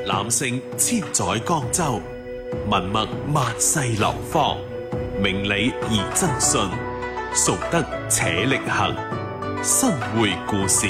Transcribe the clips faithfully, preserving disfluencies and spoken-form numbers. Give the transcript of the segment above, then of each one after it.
男性千載江州，文墨萬世流芳。明理而真信，崇德且力行。新會故事，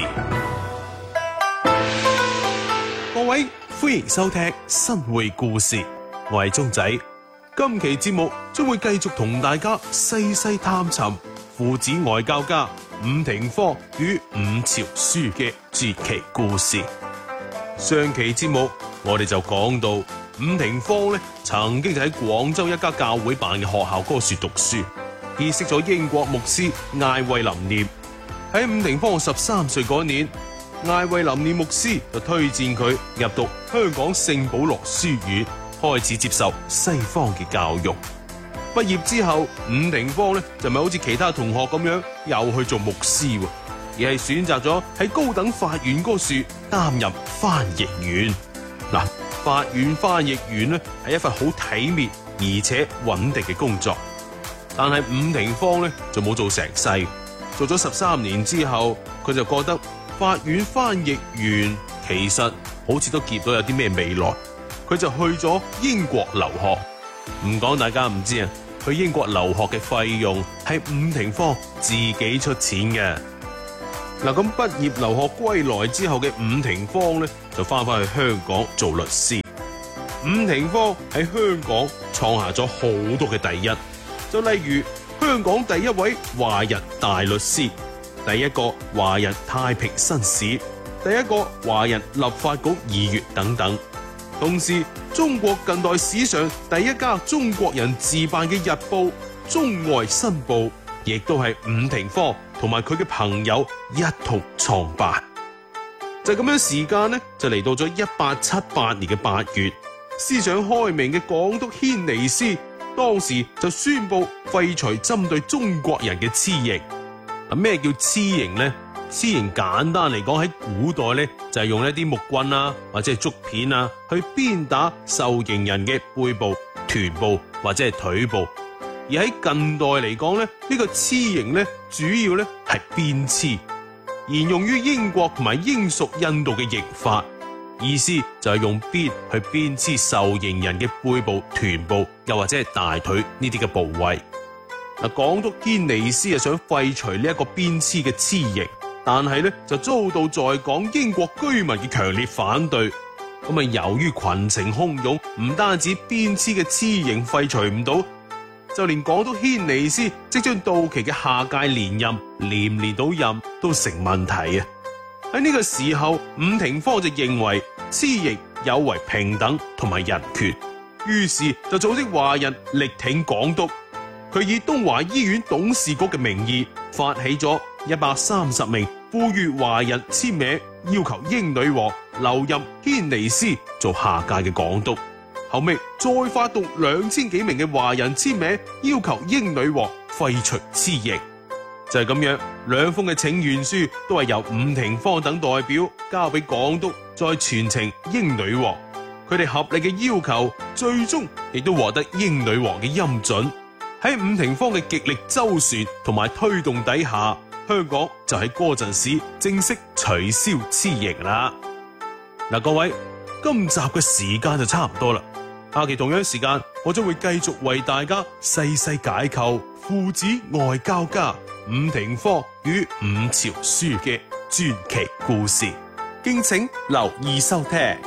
各位歡迎收聽新會故事，我係鐘仔。今期節目將會繼續同大家細細探尋父子外交家伍廷芳與伍朝樞嘅傳奇故事。上期節目我哋就講到伍廷芳咧，曾經就喺廣州一家教會辦嘅學校嗰處讀書，結識咗英國牧師艾惠林念。喺伍廷芳十三歲嗰年，艾惠林念牧師就推薦佢入讀香港聖保羅書院，開始接受西方嘅教育。畢業之後，伍廷芳咧就唔係好似其他同學咁樣又去做牧師，而係選擇咗喺高等法院嗰處擔任翻譯員。嗱，法院翻譯員咧係一份好體面而且穩定嘅工作，但係伍廷芳咧就冇做成世。做咗十三年之後，佢就覺得法院翻譯員其實好似都見到有啲咩未來，佢就去咗英國留學。唔講大家唔知啊，去英國留學嘅費用係伍廷芳自己出錢嘅。嗱，咁畢業留學歸來之後嘅伍廷芳咧，就翻返去香港做律師。伍廷芳喺香港創下咗好多嘅第一，就例如香港第一位華人大律師，第一個華人太平紳士，第一個華人立法局議員等等。同時，中國近代史上第一家中國人自辦嘅日報《中外新報》，亦都係伍廷芳同埋佢嘅朋友一同創辦。就咁樣，時間呢就嚟到咗一八七八年嘅八月，思想開明嘅港督軒尼詩當時就宣布廢除針對中國人嘅笞刑。啊，咩叫笞刑呢？笞刑簡單嚟講，喺古代咧就係用一啲木棍啊或者係竹片啊去鞭打受刑人嘅背部、臀部或者係腿部。而喺近代嚟講咧，呢、這個笞刑咧主要咧係鞭笞，沿用於英國同埋英屬印度嘅刑法，意思就係用鞭去鞭笞受刑人嘅背部、臀部又或者係大腿呢啲嘅部位。嗱，港督軒尼詩啊想廢除呢一個鞭笞嘅笞刑，但係咧就遭到在港英國居民嘅強烈反對。咁啊，由於群情洶湧，唔單止鞭笞嘅笞刑廢除唔到，就連港督軒尼詩即將到期嘅下屆連任，連唔連到任都成問題啊！喺呢個時候，伍廷芳就認為笞刑有違平等同埋人權，於是就組織華人力挺港督。佢以東華醫院董事局嘅名義發起咗一百三十名富裕華人簽名，要求英女王留任軒尼詩做下屆嘅港督。後尾再發動兩千幾名嘅華人簽名，要求英女王廢除笞刑。就係咁樣，兩封嘅請願書都係由伍廷芳等代表交俾港督，再傳呈英女王。佢哋合理嘅要求，最終亦都獲得英女王嘅欽准。喺伍廷芳嘅極力周旋同埋推動底下，香港就喺嗰陣時正式取消笞刑啦。嗱，各位，今集嘅時間就差唔多啦。下期同樣時間，我將會繼續為大家細細解構父子外交家伍廷芳與伍朝樞嘅傳奇故事，敬請留意收聽。